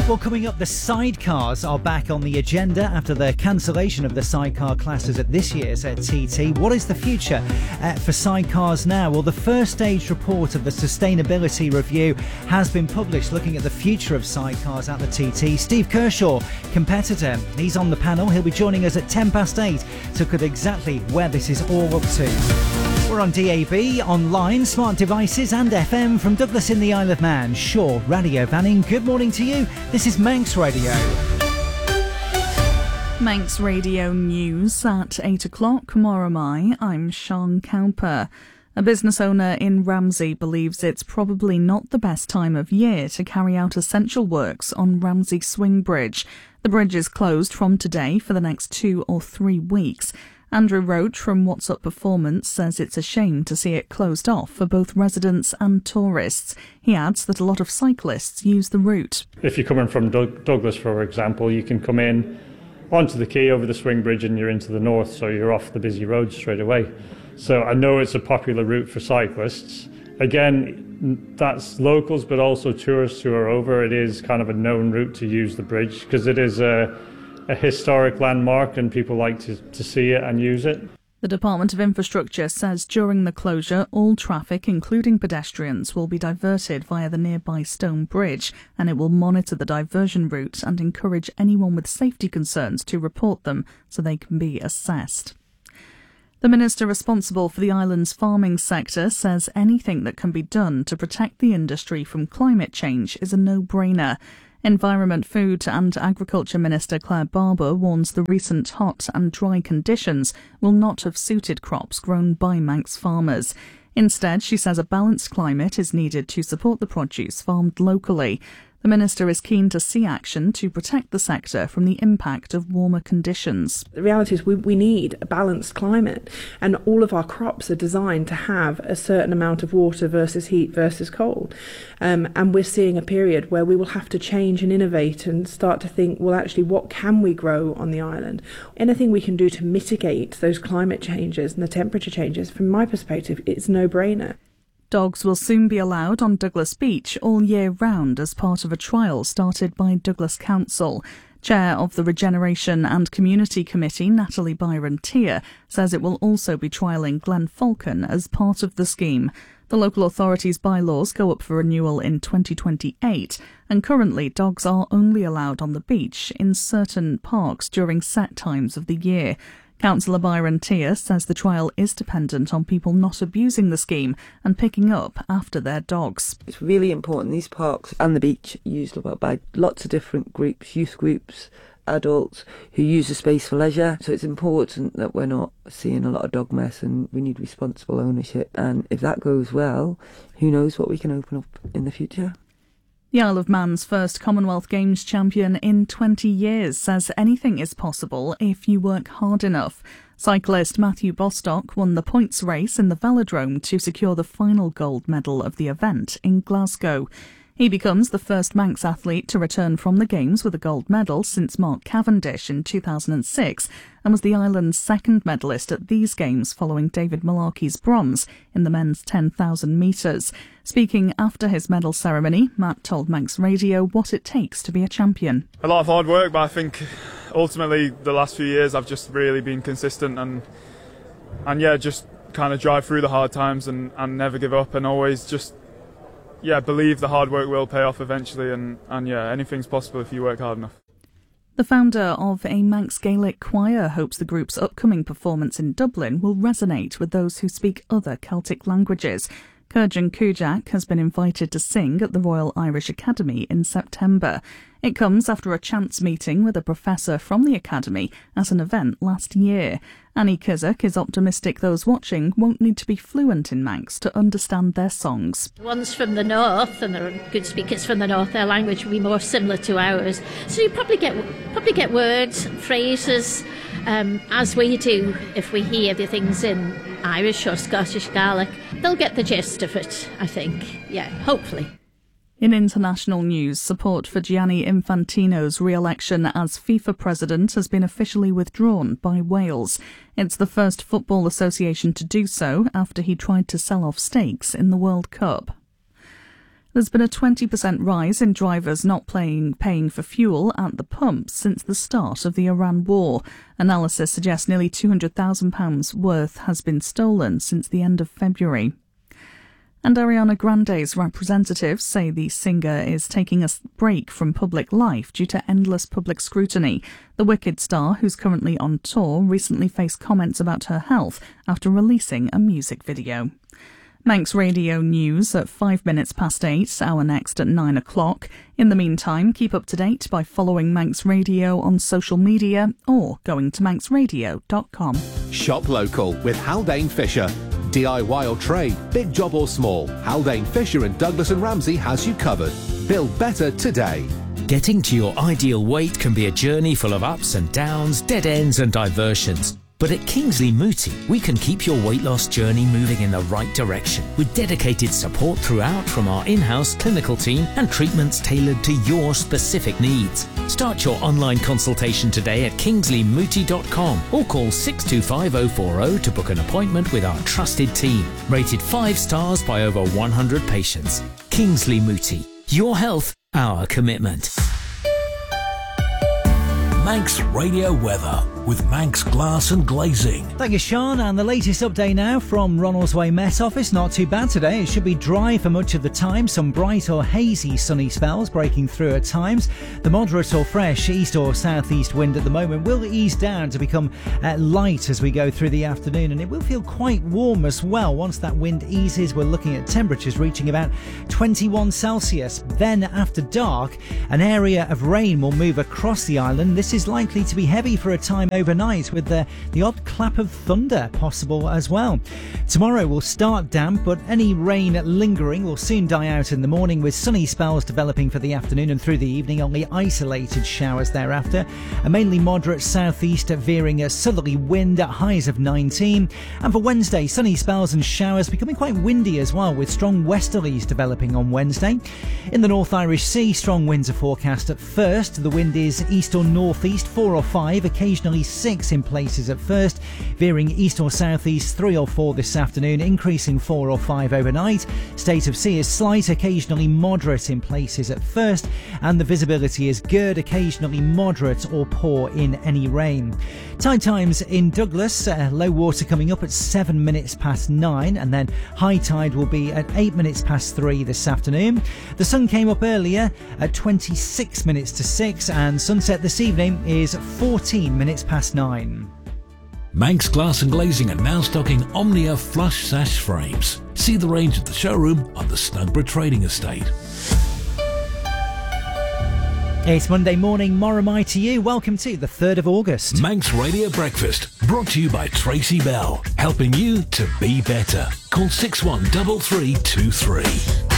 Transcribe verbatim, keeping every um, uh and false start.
Well, coming up, the sidecars are back on the agenda after the cancellation of the sidecar classes at this year's uh, T T. What is the future uh, for sidecars now? Well, the first stage report of the Sustainability Review has been published, looking at the future of sidecars at the T T. Steve Kershaw, competitor, he's on the panel. He'll be joining us at ten past eight to look at exactly where this is all up to. We're on D A B, online, smart devices and F M from Douglas in the Isle of Man. Shaw Radio Vanning, good morning to you. This is Manx Radio. Manx Radio News at eight o'clock. Moromai, I'm Sean Cowper. A business owner in Ramsey believes it's probably not the best time of year to carry out essential works on Ramsey Swing Bridge. The bridge is closed from today for the next two or three weeks. Andrew Roach from What's Up Performance says it's a shame to see it closed off for both residents and tourists. He adds that a lot of cyclists use the route. If you're coming from Doug- Douglas, for example, you can come in onto the quay over the Swing Bridge and you're into the north, so you're off the busy road straight away. So I know it's a popular route for cyclists. Again, that's locals, but also tourists who are over. It is kind of a known route to use the bridge because it is a a historic landmark and people like to, to see it and use it. The Department of Infrastructure says during the closure, all traffic, including pedestrians, will be diverted via the nearby Stone Bridge, and it will monitor the diversion route and encourage anyone with safety concerns to report them so they can be assessed. The minister responsible for the island's farming sector says anything that can be done to protect the industry from climate change is a no-brainer. Environment, Food and Agriculture Minister Claire Barber warns the recent hot and dry conditions will not have suited crops grown by Manx farmers. Instead, she says a balanced climate is needed to support the produce farmed locally. The minister is keen to see action to protect the sector from the impact of warmer conditions. The reality is we, we need a balanced climate, and all of our crops are designed to have a certain amount of water versus heat versus cold. Um, and we're seeing a period where we will have to change and innovate and start to think, well, actually, what can we grow on the island? Anything we can do to mitigate those climate changes and the temperature changes, from my perspective, it's a no-brainer. Dogs will soon be allowed on Douglas Beach all year round as part of a trial started by Douglas Council. Chair of the Regeneration and Community Committee, Natalie Byron-Tier, says it will also be trialling Glen Falcon as part of the scheme. The local authority's bylaws go up for renewal in twenty twenty-eight, and currently dogs are only allowed on the beach in certain parks during set times of the year. Councillor Byron-Tier says the trial is dependent on people not abusing the scheme and picking up after their dogs. It's really important. These parks and the beach are used by lots of different groups, youth groups, adults who use the space for leisure. So it's important that we're not seeing a lot of dog mess, and we need responsible ownership. And if that goes well, who knows what we can open up in the future. The Isle of Man's first Commonwealth Games champion in twenty years says anything is possible if you work hard enough. Cyclist Matthew Bostock won the points race in the velodrome to secure the final gold medal of the event in Glasgow. He becomes the first Manx athlete to return from the Games with a gold medal since Mark Cavendish in two thousand six, and was the island's second medalist at these Games following David Malarkey's bronze in the men's ten thousand metres. Speaking after his medal ceremony, Matt told Manx Radio what it takes to be a champion. A lot of hard work, but I think ultimately the last few years I've just really been consistent and and yeah, just kind of drive through the hard times and, and never give up, and always just yeah, believe the hard work will pay off eventually, and, and yeah, anything's possible if you work hard enough. The founder of a Manx Gaelic choir hopes the group's upcoming performance in Dublin will resonate with those who speak other Celtic languages. Kurjan Kujak has been invited to sing at the Royal Irish Academy in September. It comes after a chance meeting with a professor from the Academy at an event last year. Annie Kizak is optimistic those watching won't need to be fluent in Manx to understand their songs. One's from the north, and there are good speakers from the north. Their language will be more similar to ours. So you probably get probably get words, phrases, um, as we do if we hear the things in Irish or Scottish Gaelic. They'll get the gist of it, I think. Yeah, hopefully. In international news, support for Gianni Infantino's re-election as FIFA president has been officially withdrawn by Wales. It's the first football association to do so after he tried to sell off stakes in the World Cup. There's been a twenty percent rise in drivers not paying, paying for fuel at the pumps since the start of the Iran war. Analysis suggests nearly two hundred thousand pounds worth has been stolen since the end of February. And Ariana Grande's representatives say the singer is taking a break from public life due to endless public scrutiny. The Wicked star, who's currently on tour, recently faced comments about her health after releasing a music video. Manx Radio News at five minutes past eight, our next at nine o'clock. In the meantime, keep up to date by following Manx Radio on social media or going to manx radio dot com. Shop local with Haldane Fisher. D I Y or trade, big job or small, Haldane Fisher and Douglas and Ramsey has you covered. Build better today. Getting to your ideal weight can be a journey full of ups and downs, dead ends and diversions. But at Kingsley Mooti, we can keep your weight loss journey moving in the right direction with dedicated support throughout from our in-house clinical team and treatments tailored to your specific needs. Start your online consultation today at kingsley mooti dot com or call six two five oh four oh to book an appointment with our trusted team. Rated five stars by over one hundred patients. Kingsley Mooti. Your health, our commitment. Manx Radio Weather with Manx Glass and Glazing. Thank you, Sean. And the latest update now from Ronaldsway Met Office. Not too bad today. It should be dry for much of the time. Some bright or hazy sunny spells breaking through at times. The moderate or fresh east or southeast wind at the moment will ease down to become uh, light as we go through the afternoon, and it will feel quite warm as well. Once that wind eases, we're looking at temperatures reaching about twenty-one Celsius. Then after dark, an area of rain will move across the island. This is likely to be heavy for a time overnight, with the, the odd clap of thunder possible as well. Tomorrow will start damp, but any rain lingering will soon die out in the morning, with sunny spells developing for the afternoon and through the evening, only isolated showers thereafter. A mainly moderate southeast veering a southerly wind at highs of nineteen. And for Wednesday, sunny spells and showers becoming quite windy as well, with strong westerlies developing on Wednesday. In the North Irish Sea, strong winds are forecast at first. The wind is east or northeast, four or five, occasionally six in places at first, veering east or southeast three or four this afternoon, increasing four or five overnight. State of sea is slight, occasionally moderate in places at first, and the visibility is good, occasionally moderate or poor in any rain. Tide times in Douglas, uh, low water coming up at seven minutes past nine, and then high tide will be at eight minutes past three this afternoon. The sun came up earlier at twenty-six minutes to six, and sunset this evening is fourteen minutes past nine. Manx Glass and Glazing are now stocking Omnia flush sash frames. See the range at the showroom on the Snugborough Trading Estate. It's Monday morning, Moromai to you. Welcome to the third of August. Manx Radio Breakfast, brought to you by Tracy Bell, helping you to be better. Call six one three three two three.